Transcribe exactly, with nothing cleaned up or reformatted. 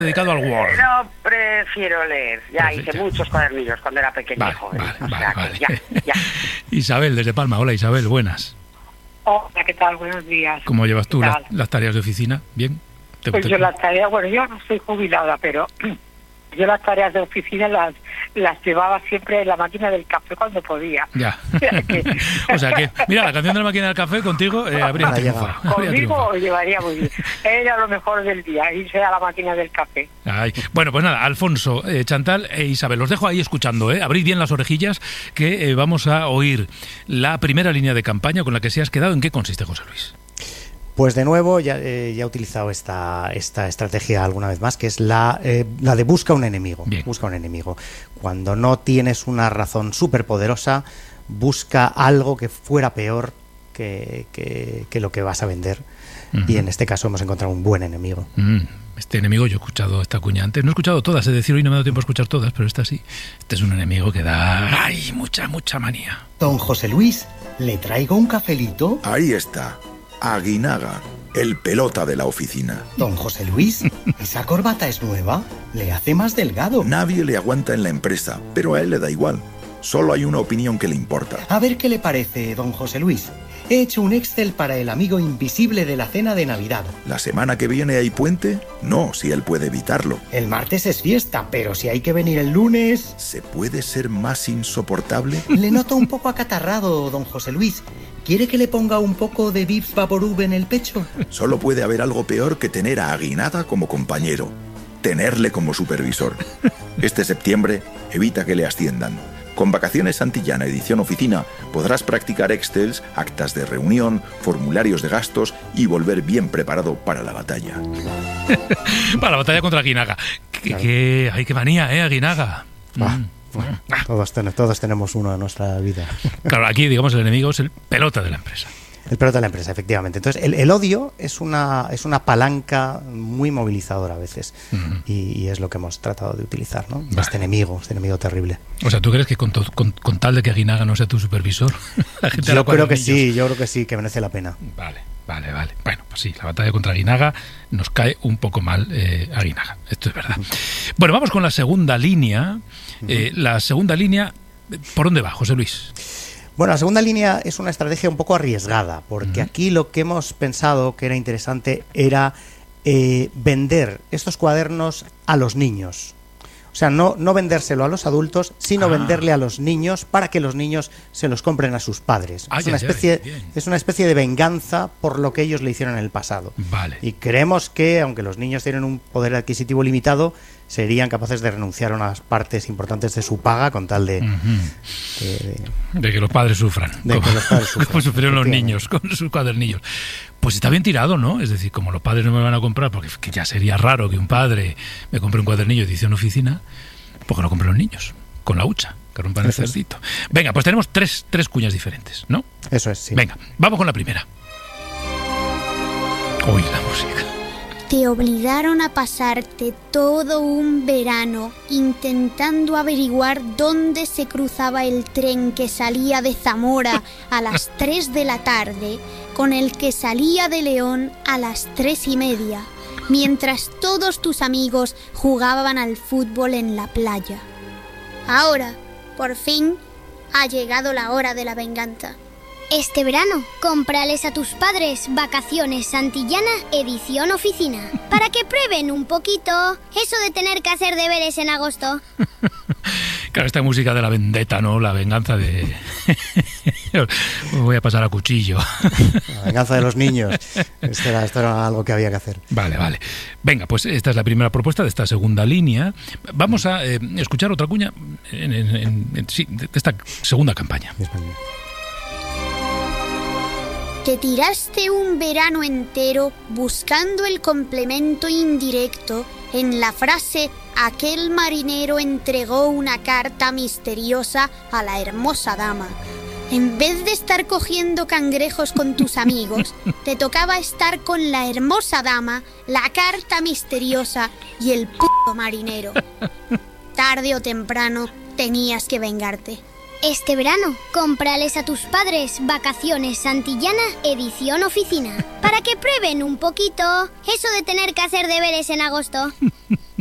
dedicado al Word. No, prefiero leer. Ya Perfecto. hice muchos cuadernillos cuando era pequeño. Vale, joven. vale, O vale, sea que vale. ya, ya. Isabel, desde Palma. Hola, Isabel, buenas. Hola, ¿qué tal? Buenos días. ¿Cómo llevas tú ¿Qué las, tal? las tareas de oficina? ¿Bien? ¿Te- Pues te- yo las tareas, bueno, yo no estoy jubilada, pero yo las tareas de oficina las las llevaba siempre en la máquina del café cuando podía. Ya. O sea que- O sea que, mira, la canción de la máquina del café contigo eh, habría Ahora llega. triunfado. habría Conmigo triunfado. llevaría muy bien. Era lo mejor del día, irse a la máquina del café. Ay. Bueno, pues nada, Alfonso, eh, Chantal e Isabel, los dejo ahí escuchando, ¿eh? Abrid bien las orejillas que eh, vamos a oír la primera línea de campaña con la que se has quedado. ¿En qué consiste, José Luis? Pues de nuevo ya, eh, ya he utilizado esta, esta estrategia alguna vez más, que es la, eh, la de busca un enemigo. Bien. Busca un enemigo. Cuando no tienes una razón súper poderosa, busca algo que fuera peor que, que, que lo que vas a vender. Ujú. Y en este caso hemos encontrado un buen enemigo. Mm, este enemigo, yo he escuchado esta cuña antes. No he escuchado todas, es decir, hoy no me ha dado tiempo a escuchar todas, pero esta sí. Este es un enemigo que da... ¡Ay! Mucha, mucha manía. Don José Luis, ¿le traigo un cafelito? Ahí está, Aguinaga, el pelota de la oficina. Don José Luis, ¿esa corbata es nueva? Le hace más delgado. Nadie le aguanta en la empresa, pero a él le da igual. Solo hay una opinión que le importa. A ver qué le parece, don José Luis. He hecho un Excel para el amigo invisible de la cena de Navidad. ¿La semana que viene hay puente? No, si él puede evitarlo. El martes es fiesta, pero si hay que venir el lunes... ¿Se puede ser más insoportable? Le noto un poco acatarrado, don José Luis. ¿Quiere que le ponga un poco de Vips Vaporub en el pecho? Solo puede haber algo peor que tener a Aguinaga como compañero. Tenerle como supervisor. Este septiembre, evita que le asciendan. Con Vacaciones Santillana Edición Oficina podrás practicar Excels, actas de reunión, formularios de gastos y volver bien preparado para la batalla. Para la batalla contra Aguinaga. ¿Qué, Claro. qué- ay, qué manía, ¿eh, Aguinaga? Ah, Mm. bueno, todos, ten- todos tenemos uno en nuestra vida. Claro, aquí, digamos, el enemigo es el pelota de la empresa. El pelota de la empresa, efectivamente. Entonces, el, el odio es una, es una palanca muy movilizadora a veces. Ujú. y, y es lo que hemos tratado de utilizar, ¿no? Vale. Este enemigo, este enemigo terrible. O sea, ¿tú crees que con, to- con, con tal de que Aguinaga no sea tu supervisor, la gente hará Yo creo que cuadernillos? sí, yo creo que sí, que merece la pena. Vale, vale, vale. Bueno, pues sí, la batalla contra Aguinaga nos cae un poco mal eh, Aguinaga. Esto es verdad. Bueno, vamos con la segunda línea. Eh, la segunda línea, ¿por dónde va, José Luis? Bueno, la segunda línea es una estrategia un poco arriesgada, porque Ujú. aquí lo que hemos pensado que era interesante era eh, vender estos cuadernos a los niños. O sea, no, no vendérselo a los adultos, sino Ah. venderle a los niños para que los niños se los compren a sus padres. Ay, es, una ay, ay, especie, bien. es una especie de venganza por lo que ellos le hicieron en el pasado. Vale. Y creemos que, aunque los niños tienen un poder adquisitivo limitado, serían capaces de renunciar a unas partes importantes de su paga con tal de... Ujú. de- De que los padres sufran. De como, que los padres sufran, como sufrieron los efectivamente. niños con sus cuadernillos. Pues está bien tirado, ¿no? Es decir, como los padres no me van a comprar, porque que ya sería raro que un padre me compre un cuadernillo de edición oficina, pues que lo compren los niños, con la hucha, que rompan el Eso es. cerdito. Venga, pues tenemos tres, tres cuñas diferentes, ¿no? Eso es, sí. Venga, vamos con la primera. Oí la música. Te obligaron a pasarte todo un verano intentando averiguar dónde se cruzaba el tren que salía de Zamora a las tres de la tarde con el que salía de León a las tres y media, mientras todos tus amigos jugaban al fútbol en la playa. Ahora, por fin, ha llegado la hora de la venganza. Este verano, cómprales a tus padres Vacaciones Santillana Edición Oficina, para que prueben un poquito eso de tener que hacer deberes en agosto. Claro, esta música de la vendetta, ¿no? La venganza de... Voy a pasar a cuchillo. La venganza de los niños. Esto era, esto era algo que había que hacer. Vale, vale. Venga, pues esta es la primera propuesta de esta segunda línea. Vamos a eh, escuchar otra cuña en, en- en- en- sí, de esta segunda campaña. Te tiraste un verano entero buscando el complemento indirecto en la frase aquel marinero entregó una carta misteriosa a la hermosa dama. En vez de estar cogiendo cangrejos con tus amigos, te tocaba estar con la hermosa dama, la carta misteriosa y el puto marinero. Tarde o temprano tenías que vengarte. Este verano, cómprales a tus padres Vacaciones Santillana Edición Oficina, para que prueben un poquito eso de tener que hacer deberes en agosto.